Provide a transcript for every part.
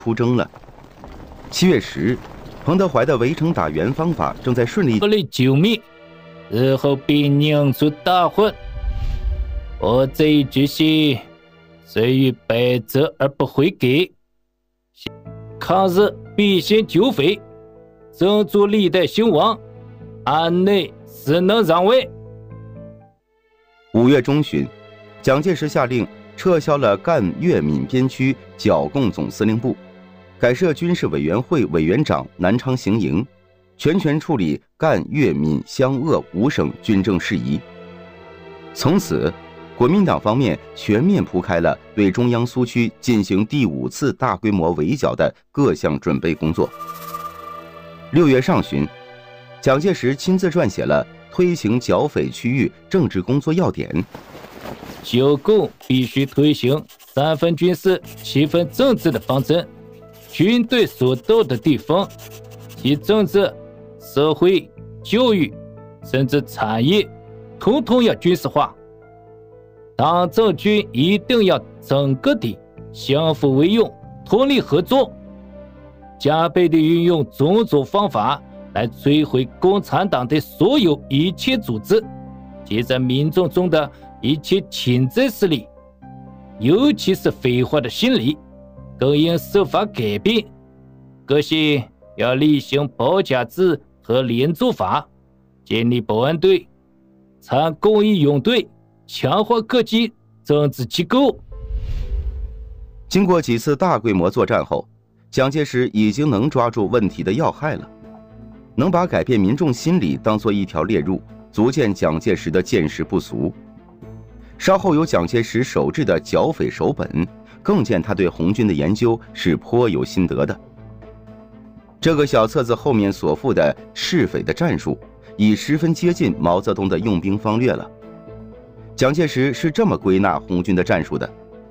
出征了。7月10日，彭德怀的围城打援方法正在顺利救命，日后必酿出大祸。我这一决心，虽遇百折而不悔改。抗日必先救匪，争逐历代兴亡，安内实能攘外。 5月中旬，蒋介石下令撤销了赣粤闽边区剿共总司令部，改设军事委员会委员长南昌行营，全权处理赣粤闽湘鄂5省军政事宜。从此，国民党方面全面铺开了对中央苏区进行第5次大规模围剿的各项准备工作。6月上旬，蒋介石亲自撰写了推行剿匪区域政治工作要点。 剿共必须推行3分军事、7分政治的方针，军队所到的地方，其政治、社会、教育，甚至产业，统统要军事化。党政军一定要整个的相互为用，通力合作，加倍的运用种种方法来摧毁共产党的所有一切组织，及在民众中的一切潜在势力，尤其是匪化的心理，更应设法改变。各系要厉行保甲制和连坐法，建立保安队、参公益勇队，强化各级政治机构。 经过几次大规模作战后，蒋介石已经能抓住问题的要害了，能把改变民众心理当作一条猎入，足见蒋介石的见识不俗。稍后有蒋介石手制的剿匪手本，更见他对红军的研究是颇有心得的。这个小册子后面所附的赤匪的战术，已十分接近毛泽东的用兵方略了。蒋介石是这么归纳红军的战术的：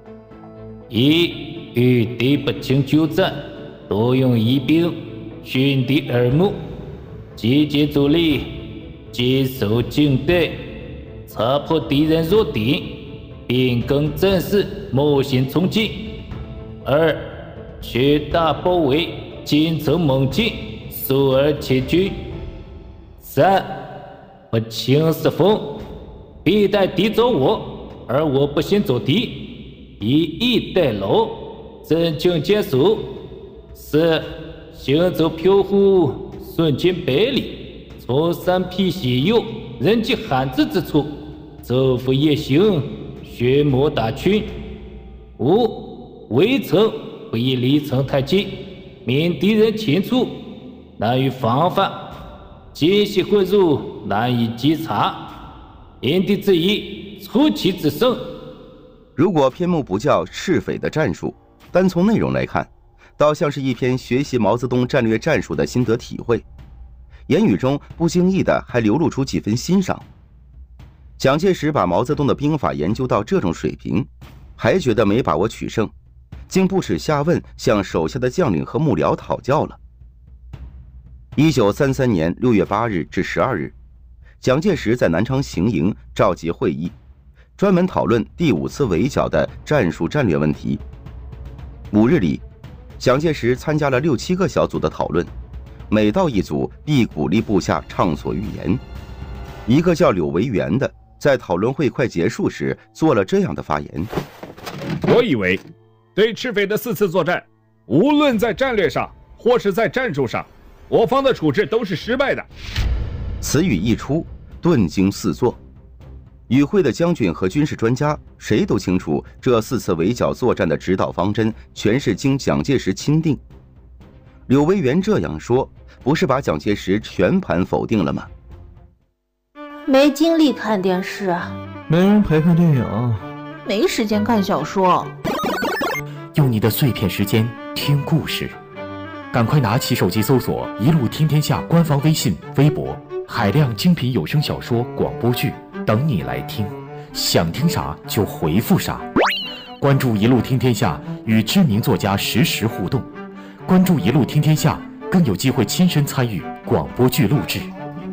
一、与敌不轻久战，多用疑兵，熏敌耳目，集结主力，坚守境带，查破敌人弱点，变更战势，冒险冲进。2、缺大包围，坚城猛进，疏而且军。3、不轻视风，必待敌走我，而我不先走敌，以逸待劳，增强坚守。4、行走飘忽，瞬间百里，从山僻险要、人迹罕至之处，昼伏夜行，削磨打群。5、围城不宜离城太近，免敌人前出，难于防范；间隙混入，难以稽查。因地制宜，出奇制胜。 如果篇目不叫赤匪的战术，单从内容来看，倒像是一篇学习毛泽东战略战术的心得体会，言语中不经意的还流露出几分欣赏。蒋介石把毛泽东的兵法研究到这种水平，还觉得没把握取胜，竟不耻下问，向手下的将领和幕僚讨教了。1933年6月8日至12日，蒋介石在南昌行营召集会议，专门讨论第5次围剿的战术战略问题。5日里，蒋介石参加了6、7个小组的讨论，每到一组必鼓励部下畅所欲言。一个叫柳维元的，在讨论会快结束时做了这样的发言： 我以为对赤匪的4次作战，无论在战略上或是在战术上，我方的处置都是失败的。 此语一出，顿惊四座。与会的将军和军事专家谁都清楚，这4次围剿作战的指导方针全是经蒋介石钦定。柳维元这样说，不是把蒋介石全盘否定了吗？ 没精力看电视， 没人陪看电影， 没时间看小说。 用你的碎片时间听故事，赶快拿起手机搜索“一路听天下”官方微信、微博，海量精品有声小说、广播剧等你来听，想听啥就回复啥。关注“一路听天下”，与知名作家实时互动。关注“一路听天下”，更有机会亲身参与广播剧录制。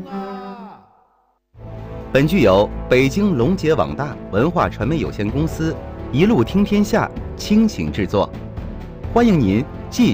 本剧由北京龙杰网大文化传媒有限公司一路听天下倾情制作，欢迎您